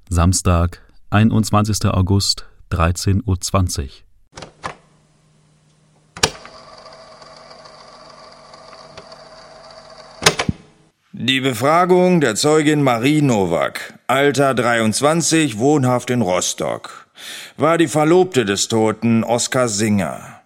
Samstag, 21. August, 13:20 Uhr. Die Befragung der Zeugin Marie Nowak, Alter 23, wohnhaft in Rostock, war die Verlobte des Toten Oskar Singer.